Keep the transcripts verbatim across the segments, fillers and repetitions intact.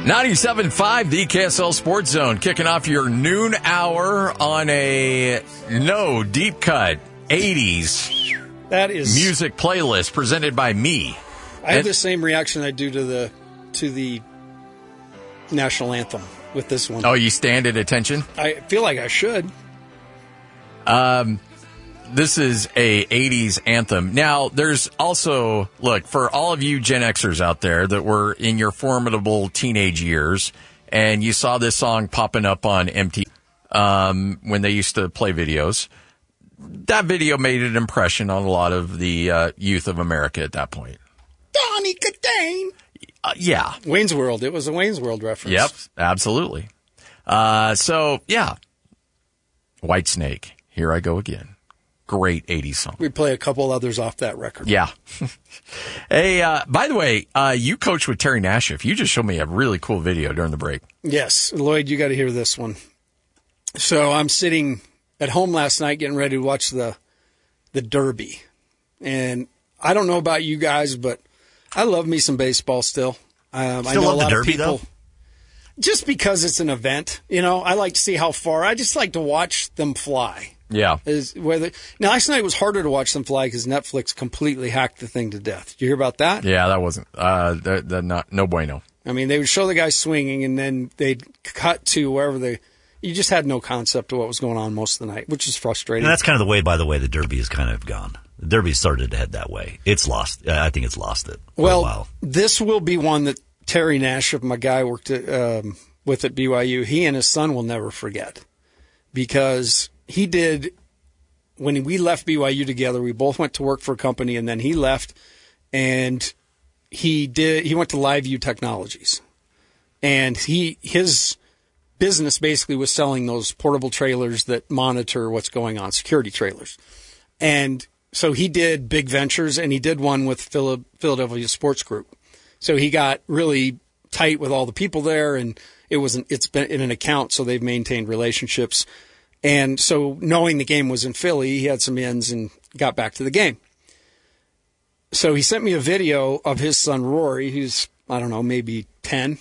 ninety-seven point five, the K S L Sports Zone, kicking off your noon hour on a no deep cut eighties that is music playlist presented by me. I have and, the same reaction I do to the to the national anthem with this one. Oh, you stand at attention? I feel like I should. Um, this is a eighties anthem. Now, there's also, look, for all of you Gen Xers out there that were in your formidable teenage years, and you saw this song popping up on M T V um, when they used to play videos, that video made an impression on a lot of the uh, youth of America at that point. Donnie Cadane. Uh, yeah. Wayne's World. It was a Wayne's World reference. Yep, absolutely. Uh, so, yeah. Whitesnake, Here I Go Again. Great eighties song. We play a couple others off that record. Yeah. Hey, uh, by the way, uh, you coached with Terry Nashif. You just showed me a really cool video during the break. Yes. Lloyd, you got to hear this one. So I'm sitting at home last night getting ready to watch the the Derby. And I don't know about you guys, but I love me some baseball still. Um, still I know love a lot the Derby, of people, though? Just because it's an event. You know, I like to see how far. I just like to watch them fly. Yeah. Is whether now last night was harder to watch them fly because Netflix completely hacked the thing to death. Did you hear about that? Yeah, that wasn't uh, that, that not no bueno. I mean, they would show the guy swinging, and then they'd cut to wherever they. You just had no concept of what was going on most of the night, which is frustrating. And that's kind of the way, by the way, the Derby has kind of gone. The Derby started to head that way. It's lost. I think it's lost it for well, a while. This will be one that Terry Nashif, my guy, worked at, um, with at B Y U. He and his son will never forget because he did. When we left B Y U together, we both went to work for a company, and then he left, and he did. He went to LiveView Technologies, and he his business basically was selling those portable trailers that monitor what's going on, security trailers, and so he did big ventures, and he did one with Philadelphia Sports Group. So he got really tight with all the people there, and it was an, it's been in an account, so they've maintained relationships. And so knowing the game was in Philly, he had some ins and got back to the game. So he sent me a video of his son, Rory, who's, I don't know, maybe ten.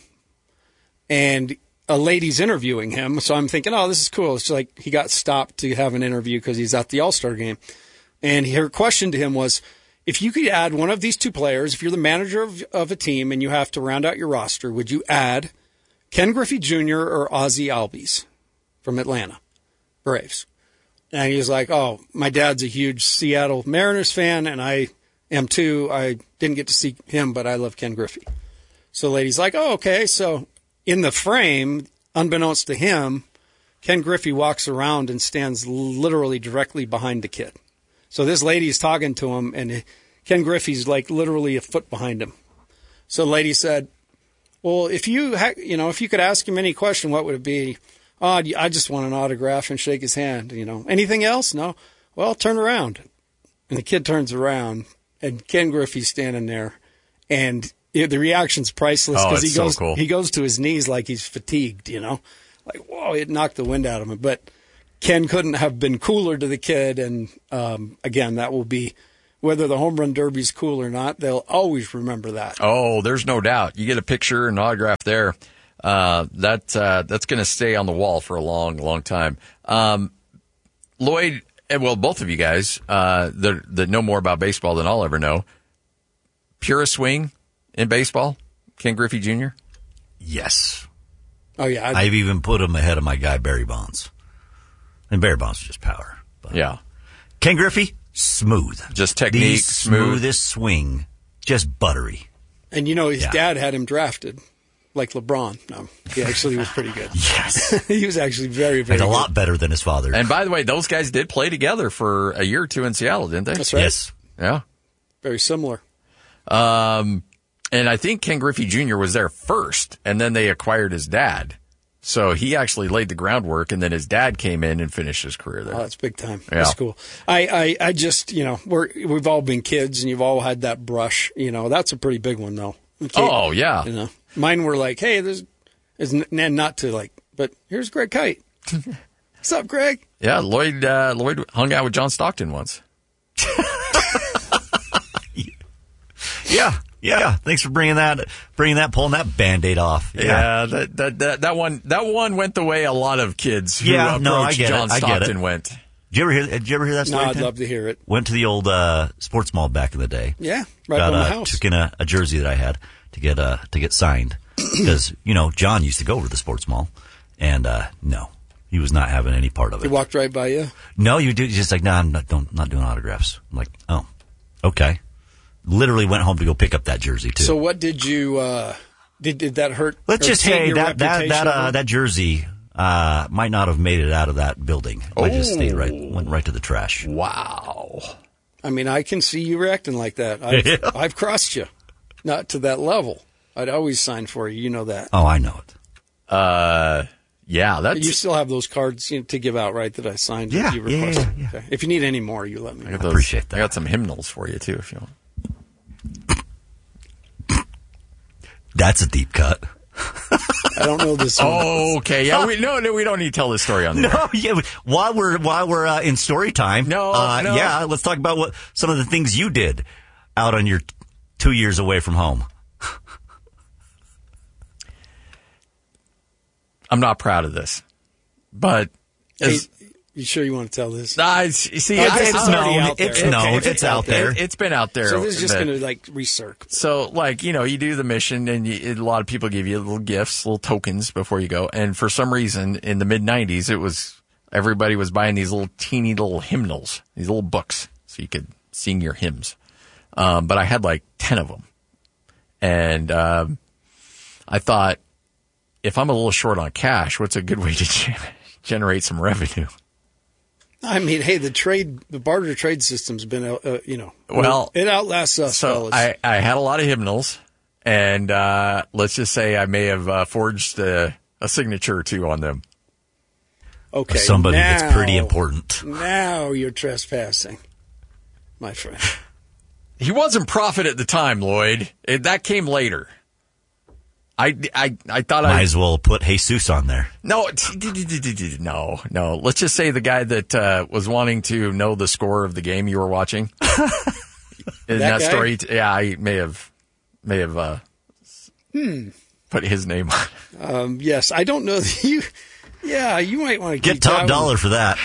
And a lady's interviewing him. So I'm thinking, oh, this is cool. It's like he got stopped to have an interview because he's at the All-Star game. And her question to him was, if you could add one of these two players, if you're the manager of, of a team and you have to round out your roster, would you add Ken Griffey Junior or Ozzie Albies from Atlanta Braves? And he was like, oh, my dad's a huge Seattle Mariners fan, and I am too. I didn't get to see him, but I love Ken Griffey. So the lady's like, oh, okay. So in the frame, unbeknownst to him, Ken Griffey walks around and stands literally directly behind the kid. So this lady's talking to him, and Ken Griffey's like literally a foot behind him. So the lady said, well, if you ha- you know, if you could ask him any question, what would it be? Oh, I just want an autograph and shake his hand, you know. Anything else? No. Well, turn around. And the kid turns around, and Ken Griffey's standing there, and it, the reaction's priceless because oh, he goes so cool. he goes to his knees like he's fatigued, you know. Like, whoa, it knocked the wind out of him. But Ken couldn't have been cooler to the kid, and um, again, that will be, whether the home run derby's cool or not, they'll always remember that. Oh, there's no doubt. You get a picture and autograph there. Uh, that, uh, that's going to stay on the wall for a long, long time. Um, Lloyd, well, both of you guys, uh, that, that know more about baseball than I'll ever know. Purest swing in baseball, Ken Griffey Junior? Yes. Oh, yeah. I'd, I've even put him ahead of my guy, Barry Bonds. And Barry Bonds is just power. But yeah. Ken Griffey, smooth. Just technique, the smooth. smoothest swing, just buttery. And, you know, his Yeah. dad had him drafted. Like LeBron. No, he actually was pretty good. Yes. He was actually very, very Like a good. lot better than his father. And by the way, those guys did play together for a year or two in Seattle, didn't they? That's right. Yes. Yeah. Very similar. Um, and I think Ken Griffey Junior was there first, and then they acquired his dad. So he actually laid the groundwork, and then his dad came in and finished his career there. Oh, that's big time. Yeah. That's cool. I, I, I just, you know, we're, we've all been kids, and you've all had that brush. You know, that's a pretty big one, though. Okay. Oh, yeah. You know, mine were like, hey, there's, is n- not to like, but here's Greg Kite. What's up, Greg? Yeah, Lloyd, uh, Lloyd hung out with John Stockton once. Yeah. Yeah, thanks for bringing that, bringing that, pulling that Band-Aid off. Yeah, yeah that, that that that one that one went the way a lot of kids who yeah, approached no, I get John it. I get Stockton it. went. Did you ever hear? Did you ever hear that story? No, I'd Tim? love to hear it. Went to the old uh, sports mall back in the day. Yeah, right Got, by my uh, house. Took in a, a jersey that I had to get uh, to get signed because you know John used to go over to the sports mall, and uh, no, he was not having any part of He it. walked right by you. No, you do. He's just like, no, nah, I'm not, don't, not doing autographs. I'm like, oh, okay. Literally went home to go pick up that jersey too. So what did you? Uh, did did that hurt? Let's or just taint say your that that reputation that uh, over? that jersey uh, might not have made it out of that building. I just stayed right, Oh. went right to the trash. Wow. I mean, I can see you reacting like that. I've, Yeah. I've crossed you, not to that level. I'd always sign for you. You know that. Oh, I know it. Uh, yeah, that's. You still have those cards you know, to give out, right? That I signed. Yeah, that you yeah, requested. yeah, yeah. Okay. If you need any more, you let me I know. got those, appreciate that. I got some hymnals for you too, if you want. That's a deep cut. I don't know this. one. Oh, okay. Yeah, we no, no, we don't need to tell this story on the air. No, yeah. While we're while we're uh, in story time, No, uh, no. yeah, let's talk about what some of the things you did out on your t- two years away from home. I'm not proud of this, but Hey, as, you sure you want to tell this? I see, Oh, it's, this it's is already known. out there. It's Okay, known. if It's out there. It, it's been out there. So this is just that- going to like recircle. So, like, you know, you do the mission and you, a lot of people give you little gifts, little tokens before you go. And for some reason, in the mid nineties, it was, everybody was buying these little teeny little hymnals, these little books, so you could sing your hymns. Um, but I had like ten of them. And, um, I thought, if I'm a little short on cash, what's a good way to gen- generate some revenue? I mean, hey, the trade, the barter trade system's been, uh, uh, you know, Well, it outlasts us, So fellas. I, I had a lot of hymnals, and uh, let's just say I may have uh, forged a, a signature or two on them. okay, Somebody now, that's pretty important. Now you're trespassing, my friend. He wasn't prophet at the time, Lloyd. It, that came later. I, I, I thought Might I as well put Jesus on there. no no no. Let's just say the guy that uh, was wanting to know the score of the game you were watching. In that, That guy? story, yeah, I may have may have uh, Hmm. put his name on. Um, yes, I don't know that you. Yeah, you might want to Get keep top that one. dollar for that.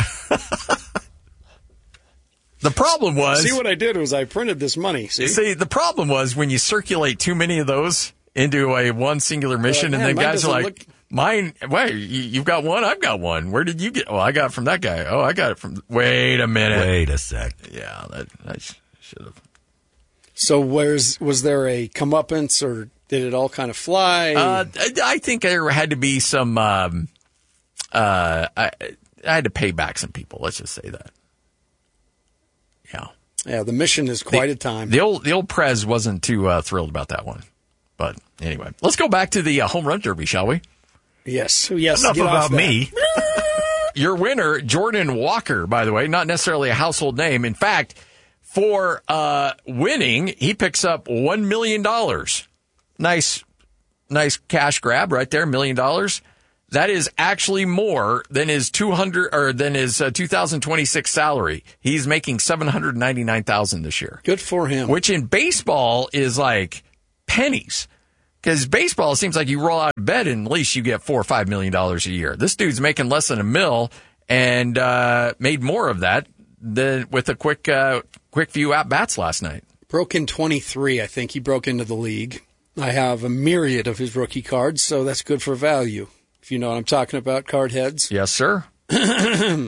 The problem was See what I did was I printed this money. See, See, the problem was when you circulate too many of those into a one singular mission, like, and then man, mine guys are like, doesn't look- "Mine, wait, you, you've got one, I've got one. Where did you get? Oh, I got it from that guy. Oh, I got it from. Wait a minute. Wait a sec. Yeah, that I sh- should have. so where's was there a comeuppance or did it all kind of fly? Uh, I, I think there had to be some. Um, uh, I, I had to pay back some people. Let's just say that. Yeah. yeah, the mission is quite the, a time. The old the old Prez wasn't too uh, thrilled about that one. But anyway, let's go back to the uh, home run derby, shall we? yes, yes. Enough get off about that. me. Your winner, Jordan Walker, by the way, not necessarily a household name. In fact, for uh, winning, he picks up one million dollars. Nice, nice cash grab right there, million dollars. That is actually more than his two hundred or than his uh, two thousand twenty-six salary. He's making seven hundred ninety-nine thousand this year, Good for him. which in baseball is like pennies. Because baseball, it seems like you roll out of bed and at least you get four or five million dollars a year. This dude's making less than a mil and uh, made more of that than with a quick, uh, quick few at bats last night. Broke in twenty-three, I think. He broke into the league. I have a myriad of his rookie cards, so that's good for value. If you know what I'm talking about, card heads. Yes, sir. I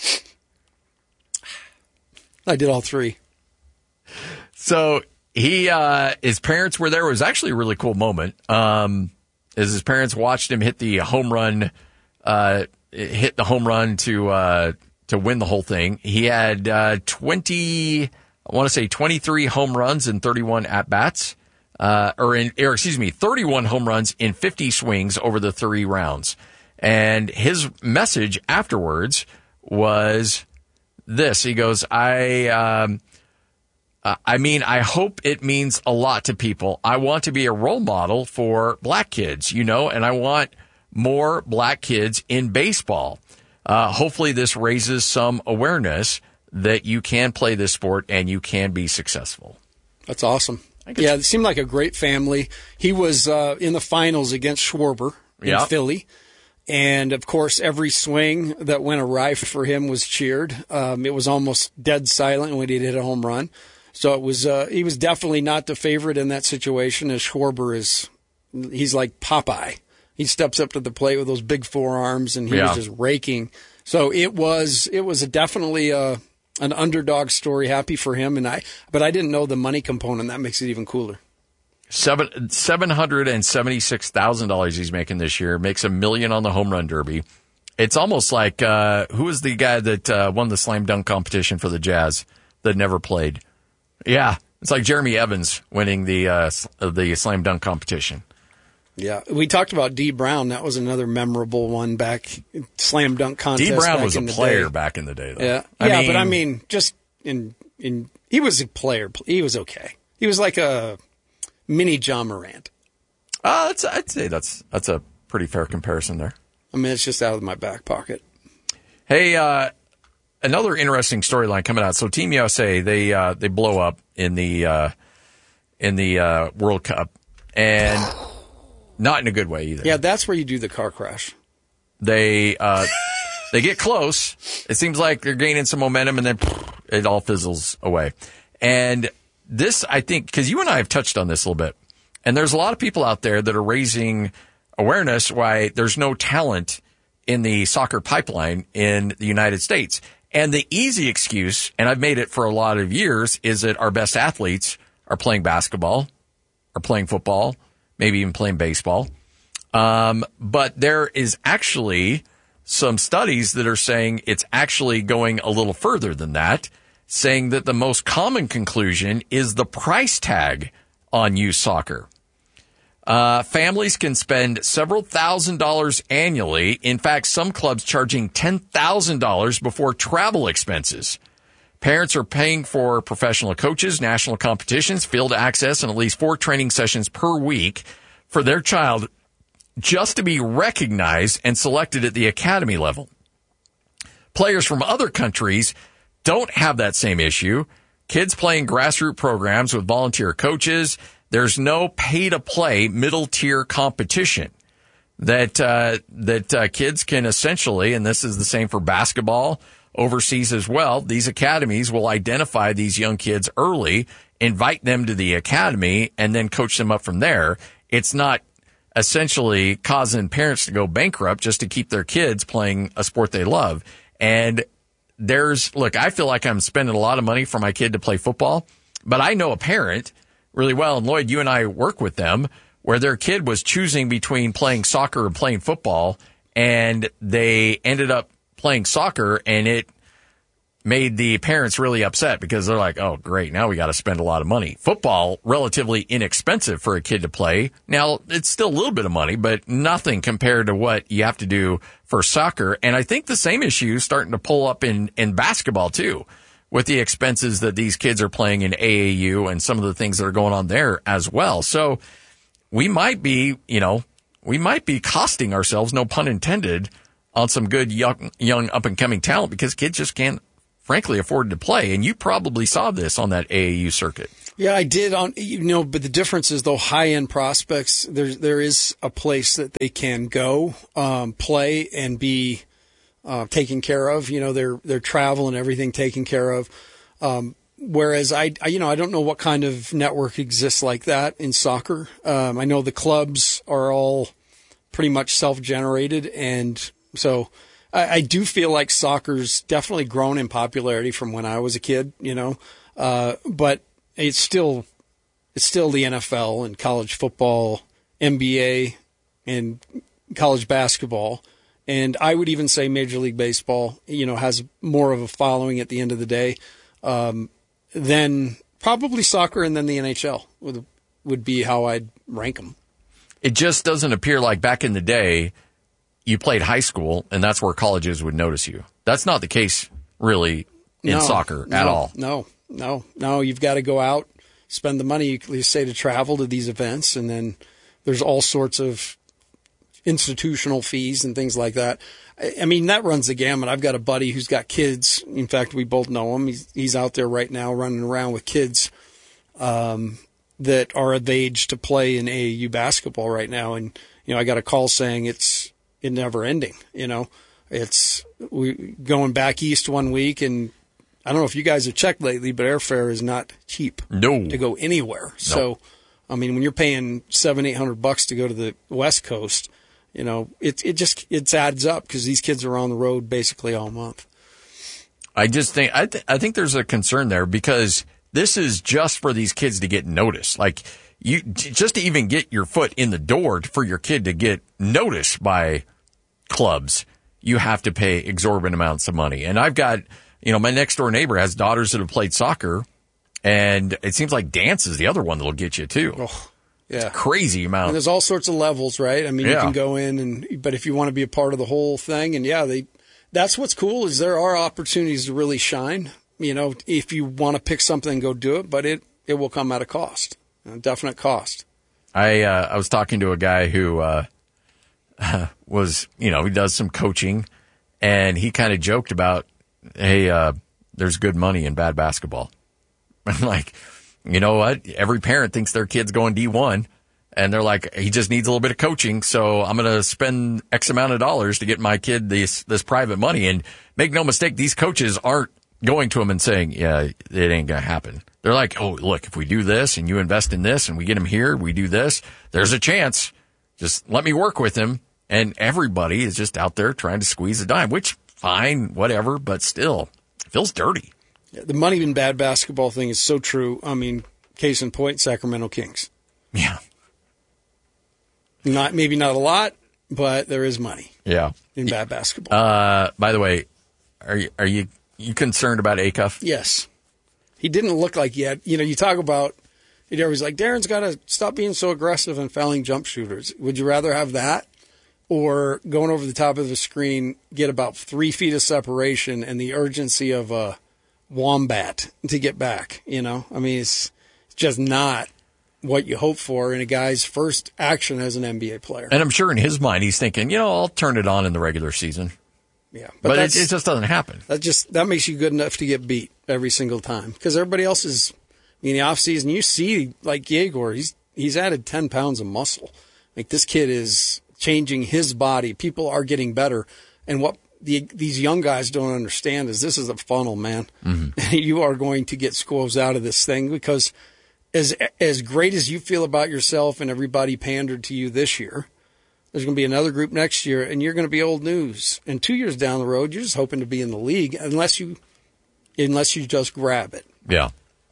did all three. So he, uh, his parents were there. It was actually a really cool moment. Um, as his parents watched him hit the home run, uh, hit the home run to, uh, to win the whole thing. He had, uh, twenty, I want to say twenty-three home runs and thirty-one at bats. Uh, or in, or excuse me, thirty-one home runs in fifty swings over the three rounds. And his message afterwards was this. He goes, I, um, uh, I mean, I hope it means a lot to people. I want to be a role model for black kids, you know, and I want more black kids in baseball. Uh, hopefully this raises some awareness that you can play this sport and you can be successful. That's awesome. Yeah, it seemed like a great family. He was uh, in the finals against Schwarber in Yeah. Philly. And, of course, every swing that went awry for him was cheered. Um, it was almost dead silent when he hit a home run. So it was uh, he was definitely not the favorite in that situation, as Schwarber is he's like Popeye. He steps up to the plate with those big forearms, and he Yeah. was just raking. So it was it was a definitely a, an underdog story. Happy for him, and I but I didn't know the money component. That makes it even cooler. Seven seven hundred and seventy six thousand dollars he's making this year. Makes a million on the home run derby. It's almost like uh, who was the guy that uh, won the slam dunk competition for the Jazz that never played? Yeah, it's like Jeremy Evans winning the uh, the slam dunk competition. Yeah, we talked about D. Brown. That was another memorable one back slam dunk contest. D. Brown back was a in the player day. back in the day, though. Yeah, I yeah, mean, but I mean, just in in he was a player. He was okay. He was like a mini John Morant. uh, that's, I'd say that's that's a pretty fair comparison there. I mean, it's just out of my back pocket. Hey, uh, another interesting storyline coming out. So Team U S A, they uh, they blow up in the uh, in the uh, World Cup, and not in a good way either. Yeah, that's where you do the car crash. They uh, they get close. It seems like they're gaining some momentum, and then it all fizzles away. And this, I think, because you and I have touched on this a little bit, and there's a lot of people out there that are raising awareness why there's no talent in the soccer pipeline in the United States. And the easy excuse, and I've made it for a lot of years, is that our best athletes are playing basketball, are playing football, maybe even playing baseball. Um, but there is actually some studies that are saying it's actually going a little further than that, saying that the most common conclusion is the price tag on youth soccer. Uh, families can spend several thousand dollars annually. In fact, some clubs charging ten thousand dollars before travel expenses. Parents are paying for professional coaches, national competitions, field access, and at least four training sessions per week for their child just to be recognized and selected at the academy level. Players from other countries don't have that same issue. Kids playing grassroots programs with volunteer coaches. There's no pay-to-play middle-tier competition that uh, that uh, kids can essentially, and this is the same for basketball overseas as well, these academies will identify these young kids early, invite them to the academy, and then coach them up from there. It's not essentially causing parents to go bankrupt just to keep their kids playing a sport they love. And there's, look, I feel like I'm spending a lot of money for my kid to play football, but I know a parent really well, and Lloyd, you and I work with them, where their kid was choosing between playing soccer and playing football, and they ended up playing soccer, and it made the parents really upset because they're like, oh, great, now we got to spend a lot of money. Football, relatively inexpensive for a kid to play. Now, it's still a little bit of money, but nothing compared to what you have to do for soccer. And I think the same issue is starting to pull up in, in basketball, too, with the expenses that these kids are playing in A A U and some of the things that are going on there as well. So we might be, you know, we might be costing ourselves, no pun intended, on some good young, young up-and-coming talent because kids just can't, frankly, afford to play. And you probably saw this on that A A U circuit. Yeah, I did. On you know, but the difference is, though, high-end prospects, there there is a place that they can go um, play and be uh, taken care of. You know, their their travel and everything taken care of. Um, whereas I, I, you know, I don't know what kind of network exists like that in soccer. Um, I know the clubs are all pretty much self-generated, and so I, I do feel like soccer's definitely grown in popularity from when I was a kid. You know, uh, but it's still it's still the N F L and college football, N B A, and college basketball. And I would even say Major League Baseball, you know, has more of a following at the end of the day um, than probably soccer, and then the N H L would would be how I'd rank them. It just doesn't appear like back in the day you played high school and that's where colleges would notice you. That's not the case really in no, soccer no, at all. No, no, no. You've got to go out, spend the money, you say, to travel to these events, and then there's all sorts of institutional fees and things like that. I, I mean, that runs the gamut. I've got a buddy who's got kids. In fact, we both know him. He's, he's out there right now running around with kids. Um, that are of age to play in A A U basketball right now. And, you know, I got a call saying it's it never ending, you know. It's we going back east one week, and I don't know if you guys have checked lately, but airfare is not cheap no. to go anywhere. No. So, I mean, when you're paying seven, eight hundred bucks to go to the West Coast, you know, it it just it adds up because these kids are on the road basically all month. I just think I th- I think there's a concern there because this is just for these kids to get noticed. Like you just to even get your foot in the door for your kid to get noticed by clubs, you have to pay exorbitant amounts of money. And I've got, you know, my next door neighbor has daughters that have played soccer, and it seems like dance is the other one that'll get you too. Oh, yeah. Crazy amount. And there's all sorts of levels, right? I mean, yeah. you can go in and, but if you want to be a part of the whole thing, and yeah, they, that's what's cool is there are opportunities to really shine. You know, if you want to pick something, go do it, but it, it will come at a cost, a definite cost. I, uh, I was talking to a guy who, uh, was, you know, he does some coaching, and he kind of joked about, hey, uh, there's good money in bad basketball. I'm like, you know what? Every parent thinks their kid's going D one, and they're like, he just needs a little bit of coaching, so I'm going to spend X amount of dollars to get my kid this, this private money. And make no mistake, these coaches aren't going to him and saying, yeah, it ain't going to happen. They're like, oh, look, if we do this and you invest in this and we get him here, we do this, there's a chance. Just let me work with him. And everybody is just out there trying to squeeze a dime, which fine, whatever, but still it feels dirty. Yeah, the money in bad basketball thing is so true. I mean, case in point, Sacramento Kings. Yeah. Not maybe not a lot, but there is money. Yeah. In bad basketball. Uh, by the way, are you are you you concerned about Acuff? Yes. He didn't look like he had, you know, you talk about you're always like, Darren's got to stop being so aggressive and fouling jump shooters. Would you rather have that? Or going over the top of the screen, get about three feet of separation and the urgency of a wombat to get back, you know? I mean, it's just not what you hope for in a guy's first action as an N B A player. And I'm sure in his mind he's thinking, you know, I'll turn it on in the regular season. Yeah. But, but it, it just doesn't happen. That just that makes you good enough to get beat every single time. Because everybody else is, in the offseason, you see, like Yegor, he's, he's added ten pounds of muscle. Like, this kid is changing his body. People are getting better. And what the, these young guys don't understand is this is a funnel, man. Mm-hmm. You are going to get squoves out of this thing because as as great as you feel about yourself and everybody pandered to you this year, there's going to be another group next year, and you're going to be old news. And two years down the road, you're just hoping to be in the league unless you unless you just grab it. Yeah.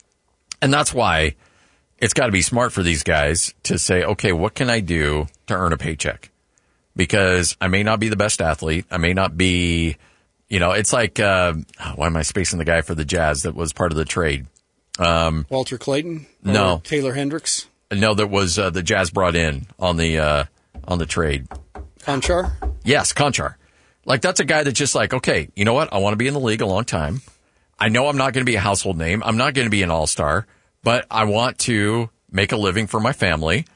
And that's why it's got to be smart for these guys to say, okay, what can I do to earn a paycheck? Because I may not be the best athlete. I may not be, you know, it's like, uh, why am I spacing the guy for the Jazz that was part of the trade? Um, Walter Clayton? Or no. Taylor Hendricks? No, that was uh, the Jazz brought in on the uh, on the trade. Conchar? Yes, Conchar. Like, that's a guy that's just like, okay, you know what? I want to be in the league a long time. I know I'm not going to be a household name. I'm not going to be an all-star, but I want to make a living for my family.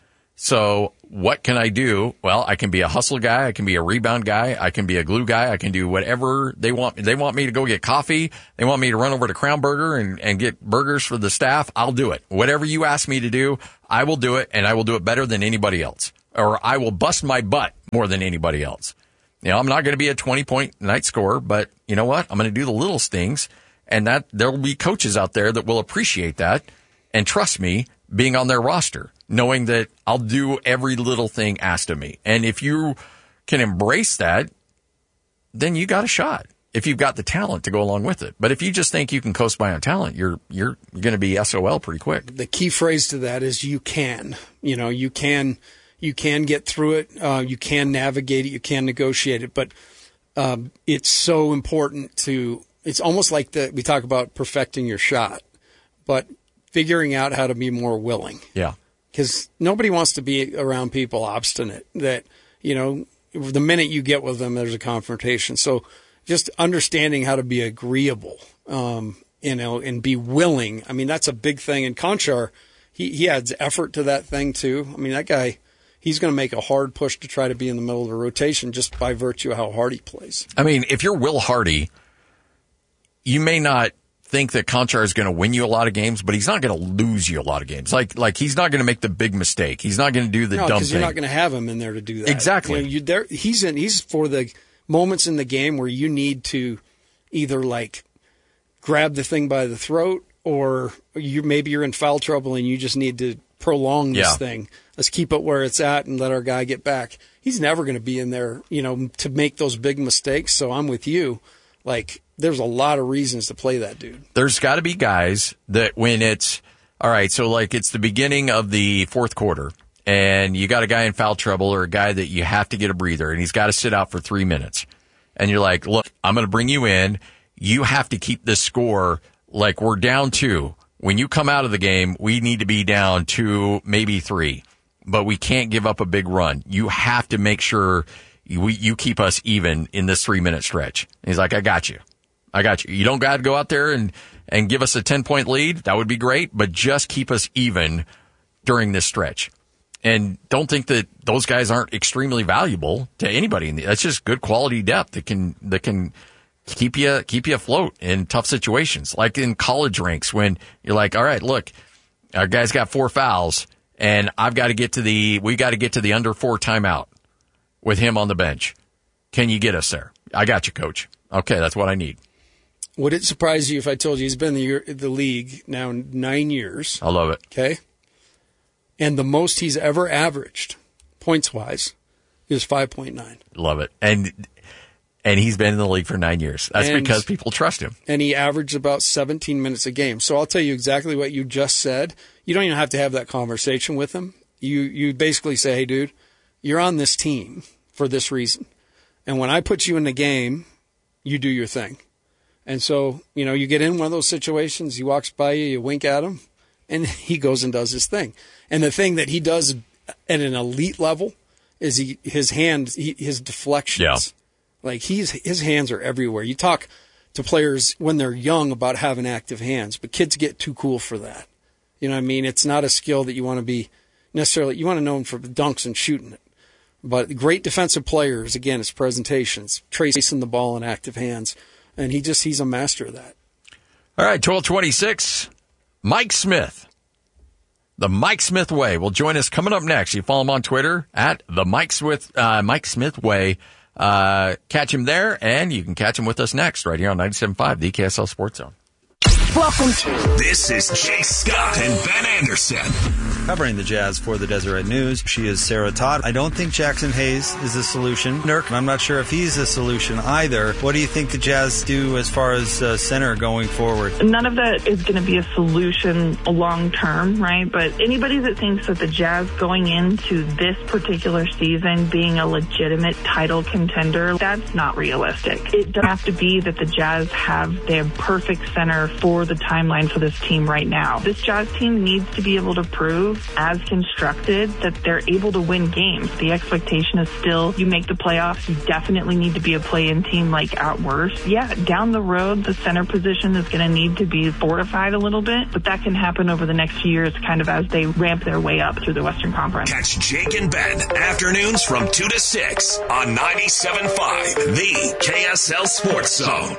So what can I do? Well, I can be a hustle guy. I can be a rebound guy. I can be a glue guy. I can do whatever they want. They want me to go get coffee. They want me to run over to Crown Burger and, and get burgers for the staff. I'll do it. Whatever you ask me to do, I will do it, and I will do it better than anybody else. Or I will bust my butt more than anybody else. You know, I'm not going to be a twenty-point night scorer, but you know what? I'm going to do the little things, and that there will be coaches out there that will appreciate that and trust me being on their roster, knowing that I'll do every little thing asked of me. And if you can embrace that, then you got a shot if you've got the talent to go along with it. But if you just think you can coast by on talent, you're you're going to be S O L pretty quick. The key phrase to that is you can. You know, you can you can get through it. Uh, you can navigate it. You can negotiate it. But um, it's so important to – it's almost like the, we talk about perfecting your shot, but figuring out how to be more willing. Yeah. Because nobody wants to be around people obstinate that, you know, the minute you get with them, there's a confrontation. So just understanding how to be agreeable, um, you know, and be willing. I mean, that's a big thing. And Conchar, he, he adds effort to that thing too. I mean, that guy, he's going to make a hard push to try to be in the middle of the rotation just by virtue of how hard he plays. I mean, if you're Will Hardy, you may not think that Conchar is going to win you a lot of games, but he's not going to lose you a lot of games. Like, like he's not going to make the big mistake. He's not going to do the no, dumb because thing. you're not going to have him in there to do that. Exactly. You know, you, there, he's in. He's for the moments in the game where you need to either like grab the thing by the throat, or you maybe you're in foul trouble and you just need to prolong this yeah. thing. Let's keep it where it's at and let our guy get back. He's never going to be in there, you know, to make those big mistakes. So I'm with you. Like, there's a lot of reasons to play that dude. There's got to be guys that when it's, all right, so like it's the beginning of the fourth quarter and you got a guy in foul trouble or a guy that you have to get a breather and he's got to sit out for three minutes. And you're like, look, I'm going to bring you in. You have to keep this score like we're down two. When you come out of the game, we need to be down two, maybe three, but we can't give up a big run. You have to make sure you, you keep us even in this three minute stretch. And he's like, I got you. I got you. You don't got to go out there and, and give us a ten point lead. That would be great, but just keep us even during this stretch. And don't think that those guys aren't extremely valuable to anybody. In the, that's just good quality depth that can, that can keep you, keep you afloat in tough situations. Like in college ranks when you're like, all right, look, our guy's got four fouls and I've got to get to the, we got to get to the under four timeout with him on the bench. Can you get us there? I got you, coach. Okay. That's what I need. Would it surprise you if I told you he's been in the, the league now nine years? I love it. Okay. And the most he's ever averaged, points-wise, is five point nine. Love it. And and he's been in the league for nine years. That's and, because people trust him. And he averaged about seventeen minutes a game. So I'll tell you exactly what you just said. You don't even have to have that conversation with him. You you basically say, hey, dude, you're on this team for this reason. And when I put you in the game, you do your thing. And so, you know, you get in one of those situations, he walks by you, you wink at him, and he goes and does his thing. And the thing that he does at an elite level is he his hand, he, his deflections. Yeah. Like he's his hands are everywhere. You talk to players when they're young about having active hands, but kids get too cool for that. You know what I mean? It's not a skill that you want to be necessarily, you want to know him for dunks and shooting it. But great defensive players, again, it's presentations, tracing the ball in active hands. And he just, he's a master of that. All right, twelve twenty-six, Mike Smith. The Mike Smith Way will join us coming up next. You follow him on Twitter at the Mike Smith, uh, Mike Smith Way. Uh, catch him there, and you can catch him with us next right here on ninety-seven point five, the K S L Sports Zone. Welcome to. This is Jake Scott and Ben Anderson. Covering the Jazz for the Deseret News, she is Sarah Todd. I don't think Jackson Hayes is a solution. Nurk, I'm not sure if he's a solution either. What do you think the Jazz do as far as uh, center going forward? None of that is going to be a solution long term, right? But anybody that thinks that the Jazz going into this particular season being a legitimate title contender, that's not realistic. It doesn't have to be that the Jazz have their perfect center for the timeline for this team right now. This Jazz team needs to be able to prove, as constructed, that they're able to win games. The expectation is still, you make the playoffs, you definitely need to be a play-in team, like at worst. Yeah, down the road, the center position is going to need to be fortified a little bit, but that can happen over the next few years, kind of as they ramp their way up through the Western Conference. Catch Jake and Ben afternoons from two to six on ninety-seven point five, the K S L Sports Zone.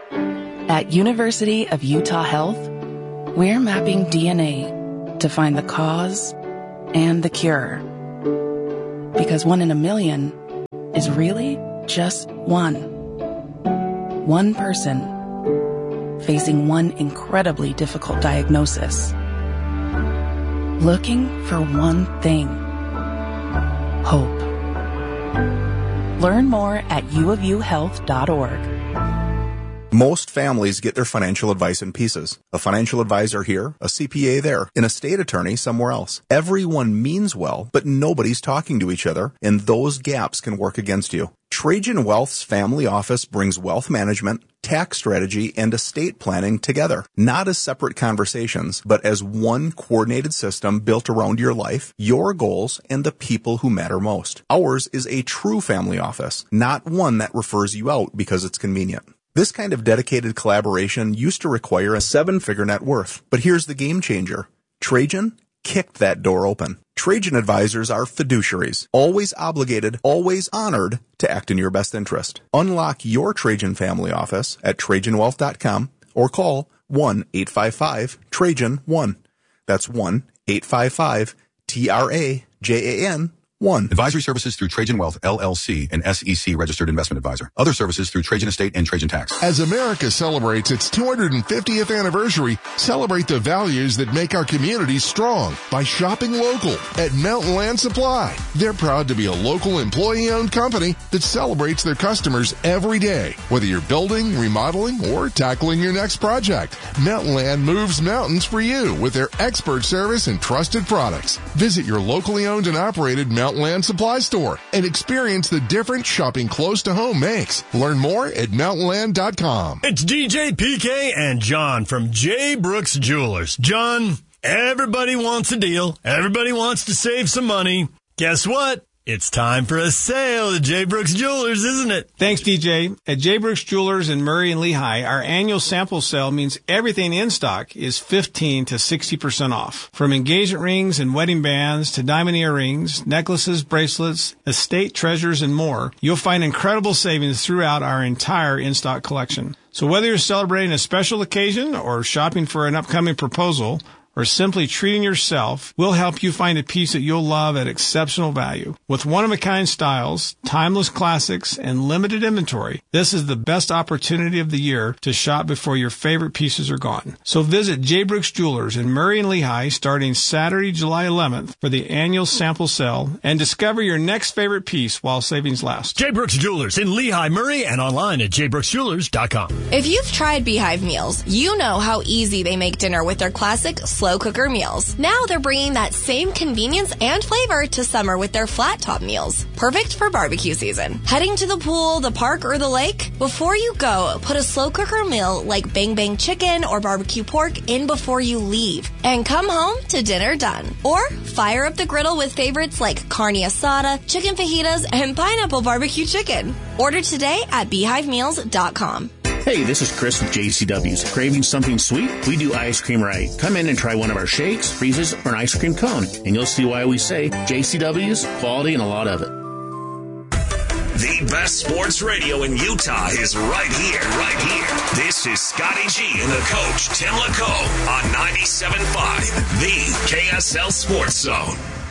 At University of Utah Health, we're mapping D N A to find the cause and the cure. Because one in a million is really just one. One person facing one incredibly difficult diagnosis. Looking for one thing. Hope. Learn more at u of u health dot org. Most families get their financial advice in pieces. A financial advisor here, a C P A there, an estate attorney somewhere else. Everyone means well, but nobody's talking to each other, and those gaps can work against you. Trajan Wealth's family office brings wealth management, tax strategy, and estate planning together, not as separate conversations, but as one coordinated system built around your life, your goals, and the people who matter most. Ours is a true family office, not one that refers you out because it's convenient. This kind of dedicated collaboration used to require a seven-figure net worth, but here's the game changer. Trajan kicked that door open. Trajan advisors are fiduciaries, always obligated, always honored to act in your best interest. Unlock your Trajan family office at trajan wealth dot com or call one eight five five Trajan one. That's one eight five five T R A J A N one. Advisory services through Trajan Wealth, L L C, an S E C registered investment advisor. Other services through Trajan Estate and Trajan Tax. As America celebrates its two hundred fiftieth anniversary, celebrate the values that make our communities strong by shopping local at Mountain Land Supply. They're proud to be a local employee-owned company that celebrates their customers every day. Whether you're building, remodeling, or tackling your next project, Mountain Land moves mountains for you with their expert service and trusted products. Visit your locally owned and operated Mountain Land Supply Store and experience the difference shopping close to home makes. Learn more at mountain land dot com. It's D J P K and John from J. Brooks Jewelers. John, everybody wants a deal. Everybody wants to save some money. Guess what? It's time for a sale at J. Brooks Jewelers, isn't it? Thanks, D J. At J. Brooks Jewelers in Murray and Lehigh, our annual sample sale means everything in stock is fifteen to sixty percent off. From engagement rings and wedding bands to diamond earrings, necklaces, bracelets, estate treasures, and more, you'll find incredible savings throughout our entire in-stock collection. So whether you're celebrating a special occasion or shopping for an upcoming proposal, or simply treating yourself, we'll help you find a piece that you'll love at exceptional value. With one-of-a-kind styles, timeless classics, and limited inventory, this is the best opportunity of the year to shop before your favorite pieces are gone. So visit J. Brooks Jewelers in Murray and Lehigh starting Saturday, July eleventh for the annual sample sale and discover your next favorite piece while savings last. J. Brooks Jewelers in Lehigh, Murray, and online at j brooks jewelers dot com. If you've tried Beehive meals, you know how easy they make dinner with their classic slow cooker meals. Now they're bringing that same convenience and flavor to summer with their flat top meals. Perfect for barbecue season. Heading to the pool, the park, or the lake? Before you go, put a slow cooker meal like Bang Bang chicken or barbecue pork in before you leave. And come home to dinner done. Or fire up the griddle with favorites like carne asada, chicken fajitas, and pineapple barbecue chicken. Order today at beehive meals dot com. Hey, this is Chris with J C W's. Craving something sweet? We do ice cream right. Come in and try one of our shakes, freezes, or an ice cream cone, and you'll see why we say J C W's, quality, and a lot of it. The best sports radio in Utah is right here, right here. This is Scotty G and the coach, Tim LaComb, on ninety-seven point five, the K S L Sports Zone.